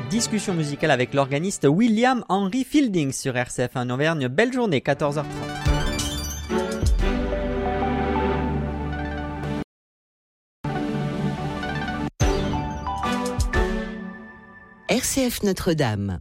discussion musicale avec l'organiste William Henry Fielding sur RCF1 Auvergne. Belle journée, 14h30. RCF Notre-Dame.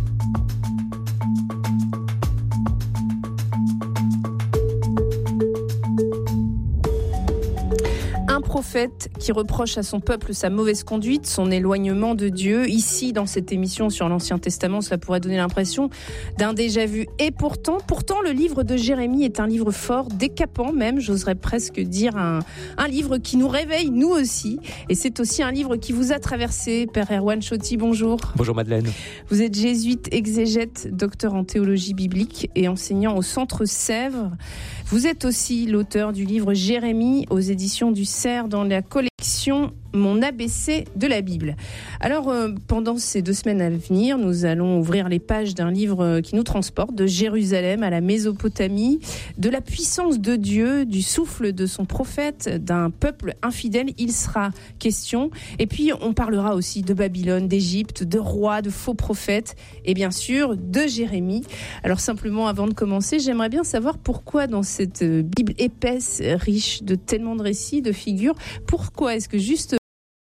Un prophète qui reproche à son peuple sa mauvaise conduite, son éloignement de Dieu. Ici, dans cette émission sur l'Ancien Testament, cela pourrait donner l'impression d'un déjà-vu. Et pourtant, le livre de Jérémie est un livre fort, décapant même, j'oserais presque dire un livre qui nous réveille, nous aussi. Et c'est aussi un livre qui vous a traversé. Père Erwan Chotti, bonjour. Bonjour Madeleine. Vous êtes jésuite, exégète, docteur en théologie biblique et enseignant au Centre Sèvres. Vous êtes aussi l'auteur du livre Jérémie aux éditions du Cerf dans la collection Mon ABC de la Bible. Alors, pendant ces 2 semaines à venir, nous allons ouvrir les pages d'un livre qui nous transporte de Jérusalem à la Mésopotamie, de la puissance de Dieu, du souffle de son prophète, d'un peuple infidèle. Il sera question. Et puis, on parlera aussi de Babylone, d'Égypte, de rois, de faux prophètes et bien sûr de Jérémie. Alors, simplement, avant de commencer, j'aimerais bien savoir pourquoi dans cette Bible épaisse, riche de tellement de récits, de figures, pourquoi est-ce que justement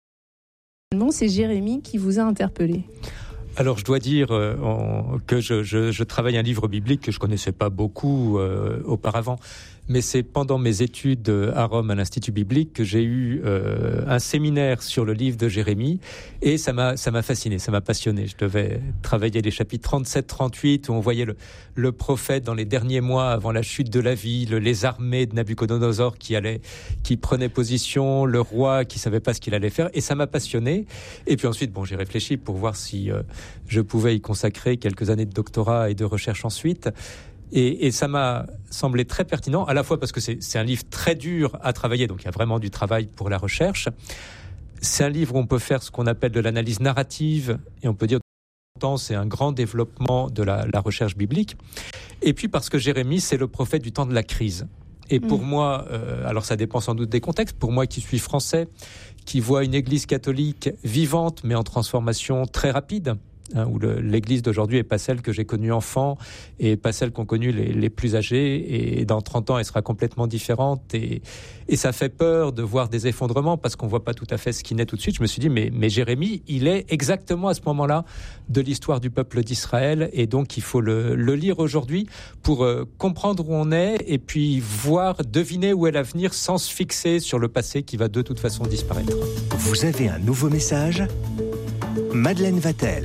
c'est Jérémie qui vous a interpellé? Alors je dois dire que je travaille un livre biblique que je connaissais pas beaucoup auparavant, mais c'est pendant mes études à Rome à l'Institut biblique que j'ai eu un séminaire sur le livre de Jérémie et ça m'a fasciné, ça m'a passionné. Je devais travailler les chapitres 37-38 où on voyait le prophète dans les derniers mois avant la chute de la ville, les armées de Nabuchodonosor qui prenaient position, le roi qui savait pas ce qu'il allait faire et ça m'a passionné. Et puis ensuite, j'ai réfléchi pour voir si je pouvais y consacrer quelques années de doctorat et de recherche ensuite. Et ça m'a semblé très pertinent, à la fois parce que c'est un livre très dur à travailler, donc il y a vraiment du travail pour la recherche. C'est un livre où on peut faire ce qu'on appelle de l'analyse narrative, et on peut dire que c'est un grand développement de la recherche biblique. Et puis parce que Jérémie, c'est le prophète du temps de la crise. Et pour moi, alors ça dépend sans doute des contextes, pour moi qui suis français, qui voit une église catholique vivante, mais en transformation très rapide, où l'église d'aujourd'hui n'est pas celle que j'ai connue enfant et pas celle qu'ont connue les plus âgés. Et dans 30 ans, elle sera complètement différente. Et ça fait peur de voir des effondrements parce qu'on ne voit pas tout à fait ce qui naît tout de suite. Je me suis dit, mais Jérémie, il est exactement à ce moment-là de l'histoire du peuple d'Israël. Et donc, il faut le lire aujourd'hui pour comprendre où on est et puis deviner où est l'avenir sans se fixer sur le passé qui va de toute façon disparaître. Vous avez un nouveau message ? Madeleine Vatel.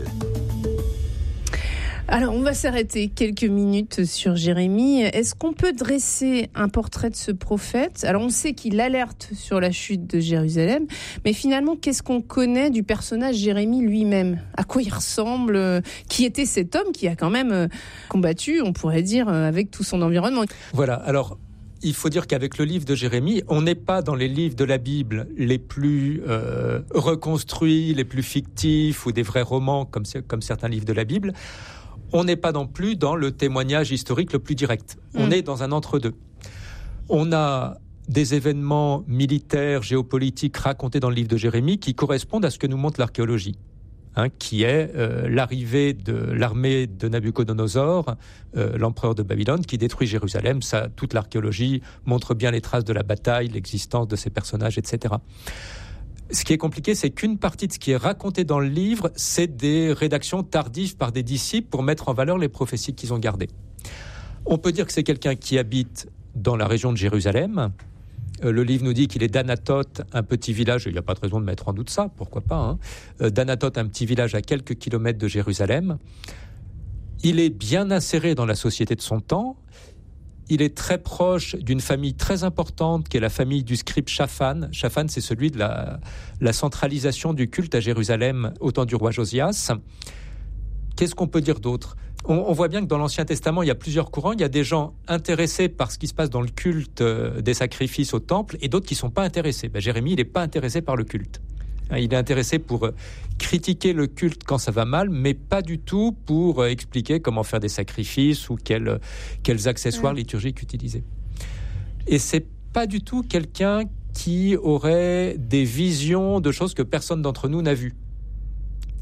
Alors, on va s'arrêter quelques minutes sur Jérémie. Est-ce qu'on peut dresser un portrait de ce prophète ? Alors, on sait qu'il alerte sur la chute de Jérusalem, mais finalement, qu'est-ce qu'on connaît du personnage Jérémie lui-même ? À quoi il ressemble ? Qui était cet homme qui a quand même combattu, on pourrait dire, avec tout son environnement ? Voilà, alors... Il faut dire qu'avec le livre de Jérémie, on n'est pas dans les livres de la Bible les plus reconstruits, les plus fictifs ou des vrais romans comme certains livres de la Bible. On n'est pas non plus dans le témoignage historique le plus direct. On est dans un entre-deux. On a des événements militaires, géopolitiques racontés dans le livre de Jérémie qui correspondent à ce que nous montre l'archéologie. Qui est l'arrivée de l'armée de Nabuchodonosor, l'empereur de Babylone, qui détruit Jérusalem. Ça, toute l'archéologie montre bien les traces de la bataille, l'existence de ces personnages, etc. Ce qui est compliqué, c'est qu'une partie de ce qui est raconté dans le livre, c'est des rédactions tardives par des disciples pour mettre en valeur les prophéties qu'ils ont gardées. On peut dire que c'est quelqu'un qui habite dans la région de Jérusalem. Le livre nous dit qu'il est d'Anatote, un petit village, il n'y a pas de raison de mettre en doute ça, pourquoi pas, d'Anatote, un petit village à quelques kilomètres de Jérusalem. Il est bien inséré dans la société de son temps. Il est très proche d'une famille très importante, qui est la famille du scribe Shaphan. Shaphan, c'est celui de la centralisation du culte à Jérusalem au temps du roi Josias. Qu'est-ce qu'on peut dire d'autre ? On voit bien que dans l'Ancien Testament, il y a plusieurs courants. Il y a des gens intéressés par ce qui se passe dans le culte des sacrifices au temple et d'autres qui ne sont pas intéressés. Jérémie, il n'est pas intéressé par le culte. Il est intéressé pour critiquer le culte quand ça va mal, mais pas du tout pour expliquer comment faire des sacrifices ou quels accessoires liturgiques utiliser. Et c'est pas du tout quelqu'un qui aurait des visions de choses que personne d'entre nous n'a vues.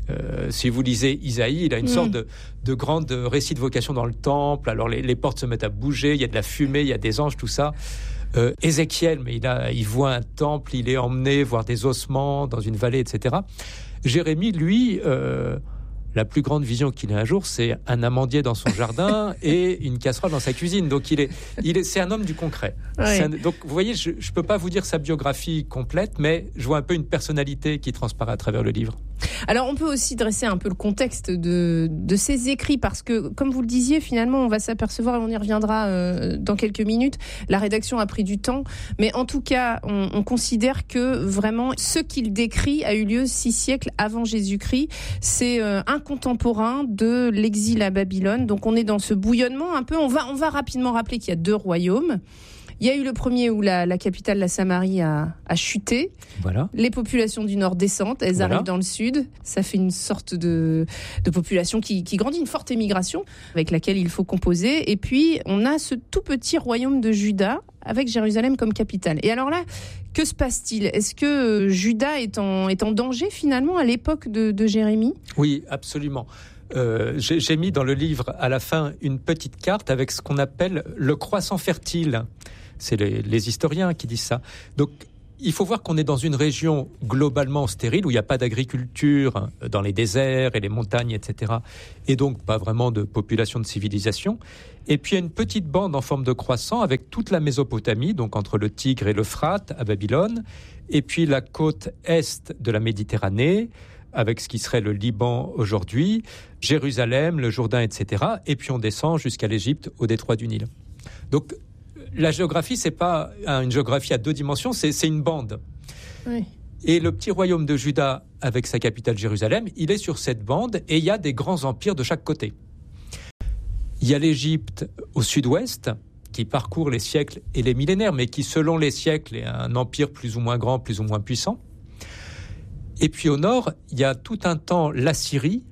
Si vous lisez Isaïe, il a une sorte de grande récit de vocation dans le temple. Alors les portes se mettent à bouger, il y a de la fumée, il y a des anges, tout ça. Ézéchiel, mais il voit un temple, il est emmené voir des ossements dans une vallée, etc. Jérémie, lui, la plus grande vision qu'il ait un jour, c'est un amandier dans son jardin et une casserole dans sa cuisine. Donc c'est un homme du concret. Ouais. Donc vous voyez, je ne peux pas vous dire sa biographie complète, mais je vois un peu une personnalité qui transparaît à travers le livre. Alors on peut aussi dresser un peu le contexte de ces écrits, parce que comme vous le disiez, finalement on va s'apercevoir, et on y reviendra dans quelques minutes, la rédaction a pris du temps, mais en tout cas on considère que vraiment ce qu'il décrit a eu lieu 6 siècles avant Jésus-Christ. C'est un contemporain de l'exil à Babylone, donc on est dans ce bouillonnement un peu. On va rapidement rappeler qu'il y a 2 royaumes. Il y a eu le premier où la capitale, la Samarie, a chuté. Voilà. Les populations du nord descendent, elles arrivent dans le sud. Ça fait une sorte de population qui grandit, une forte émigration avec laquelle il faut composer. Et puis, on a ce tout petit royaume de Juda avec Jérusalem comme capitale. Et alors là, que se passe-t-il ? Est-ce que Juda est en danger finalement à l'époque de Jérémie ? Oui, absolument. J'ai mis dans le livre à la fin une petite carte avec ce qu'on appelle le croissant fertile. C'est les historiens qui disent ça. Donc, il faut voir qu'on est dans une région globalement stérile où il n'y a pas d'agriculture dans les déserts et les montagnes, etc. Et donc, pas vraiment de population de civilisation. Et puis, il y a une petite bande en forme de croissant avec toute la Mésopotamie, donc entre le Tigre et l'Euphrate à Babylone, et puis la côte est de la Méditerranée, avec ce qui serait le Liban aujourd'hui, Jérusalem, le Jourdain, etc. Et puis on descend jusqu'à l'Égypte, au détroit du Nil. Donc la géographie, c'est pas une géographie à 2 dimensions, c'est une bande. Oui. Et le petit royaume de Juda, avec sa capitale Jérusalem, il est sur cette bande et il y a des grands empires de chaque côté. Il y a l'Égypte au sud-ouest, qui parcourt les siècles et les millénaires, mais qui, selon les siècles, est un empire plus ou moins grand, plus ou moins puissant. Et puis au nord, il y a tout un temps l'Assyrie,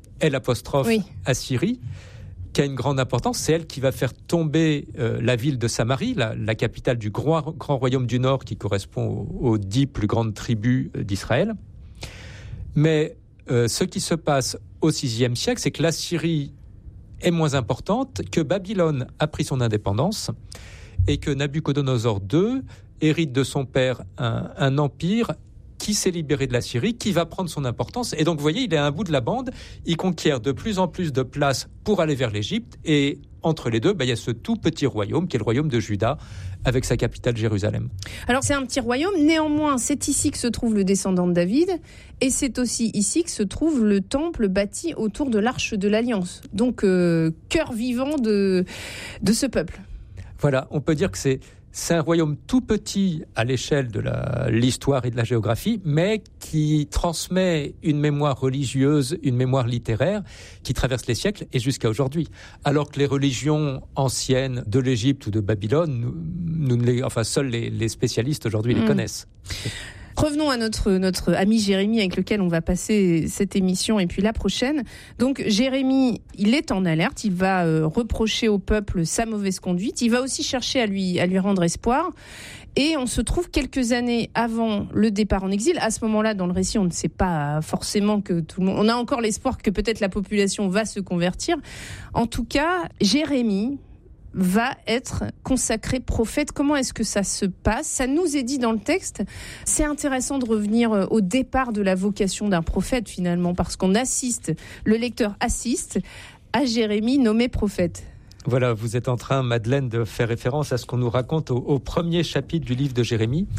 Assyrie, qui a une grande importance. C'est elle qui va faire tomber la ville de Samarie, la capitale du grand royaume du Nord, qui correspond aux 10 plus grandes tribus d'Israël. Mais ce qui se passe au VIe siècle, c'est que l'Assyrie est moins importante, que Babylone a pris son indépendance et que Nabuchodonosor II hérite de son père un empire qui s'est libéré de la Syrie, qui va prendre son importance. Et donc, vous voyez, il est à un bout de la bande, il conquiert de plus en plus de place pour aller vers l'Égypte, et entre les deux, il y a ce tout petit royaume, qui est le royaume de Juda, avec sa capitale Jérusalem. Alors, c'est un petit royaume, néanmoins, c'est ici que se trouve le descendant de David, et c'est aussi ici que se trouve le temple bâti autour de l'Arche de l'Alliance. Donc, cœur vivant de ce peuple. Voilà, on peut dire que c'est un royaume tout petit à l'échelle de l'histoire et de la géographie, mais qui transmet une mémoire religieuse, une mémoire littéraire qui traverse les siècles et jusqu'à aujourd'hui. Alors que les religions anciennes de l'Égypte ou de Babylone, seuls les spécialistes aujourd'hui les connaissent. Revenons à notre ami Jérémie avec lequel on va passer cette émission et puis la prochaine. Donc Jérémie, il est en alerte, il va reprocher au peuple sa mauvaise conduite, il va aussi chercher à lui rendre espoir. Et on se trouve quelques années avant le départ en exil. À ce moment-là, dans le récit, on ne sait pas forcément que tout le monde... On a encore l'espoir que peut-être la population va se convertir. En tout cas, Jérémie va être consacré prophète. Comment est-ce que ça se passe ? Ça nous est dit dans le texte. C'est intéressant de revenir au départ de la vocation d'un prophète finalement, parce qu'on assiste, le lecteur assiste à Jérémie nommé prophète. Voilà, vous êtes en train, Madeleine, de faire référence à ce qu'on nous raconte au premier chapitre du livre de Jérémie.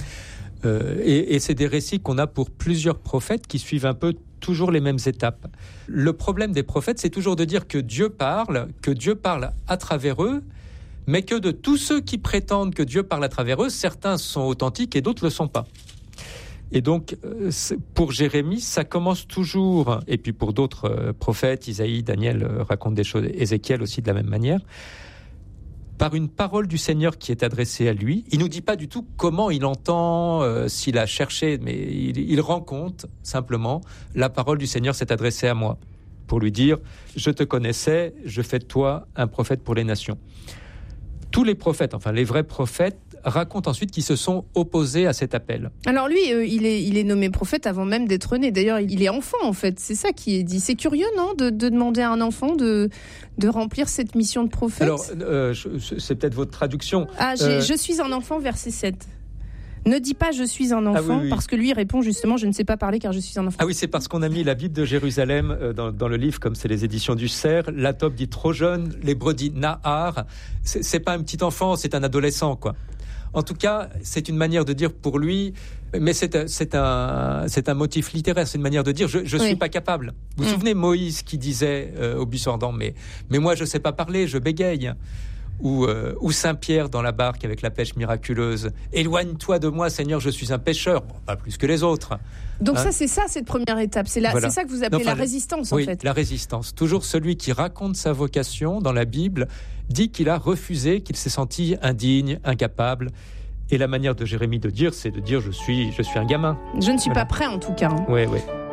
Et c'est des récits qu'on a pour plusieurs prophètes qui suivent un peu toujours les mêmes étapes. Le problème des prophètes, c'est toujours de dire que Dieu parle à travers eux, mais que de tous ceux qui prétendent que Dieu parle à travers eux, certains sont authentiques et d'autres ne le sont pas. Et donc, pour Jérémie, ça commence toujours, et puis pour d'autres prophètes, Isaïe, Daniel racontent des choses, Ézéchiel aussi de la même manière, par une parole du Seigneur qui est adressée à lui. Il ne nous dit pas du tout comment il entend, s'il a cherché, mais il rend compte simplement, la parole du Seigneur s'est adressée à moi, pour lui dire, je te connaissais, je fais de toi un prophète pour les nations. tous les prophètes, enfin les vrais prophètes, racontent ensuite qu'ils se sont opposés à cet appel. Alors lui, il est nommé prophète avant même d'être né. D'ailleurs, il est enfant en fait. C'est ça qui est dit. C'est curieux, non, de demander à un enfant de remplir cette mission de prophète. Alors, c'est peut-être votre traduction. Je suis un enfant, verset 7. Ne dis pas je suis un enfant, parce que lui répond justement je ne sais pas parler car je suis un enfant. Ah oui, c'est parce qu'on a mis la Bible de Jérusalem dans le livre, comme c'est les éditions du Cerf. La Tobe dit trop jeune, l'hébreu dit Nahar. C'est pas un petit enfant, c'est un adolescent, quoi. En tout cas, c'est une manière de dire pour lui, mais c'est un motif littéraire, c'est une manière de dire je suis pas capable. Vous vous souvenez Moïse qui disait au buisson ardent, mais moi je sais pas parler, je bégaye. Ou Saint-Pierre dans la barque avec la pêche miraculeuse. Éloigne-toi de moi, Seigneur, je suis un pêcheur. Bon, pas plus que les autres. Donc c'est ça, cette première étape. C'est ça que vous appelez la résistance, en fait. Oui, la résistance. Toujours celui qui raconte sa vocation dans la Bible dit qu'il a refusé, qu'il s'est senti indigne, incapable. Et la manière de Jérémie de dire, c'est de dire je suis un gamin. Je ne suis pas prêt, en tout cas. Oui.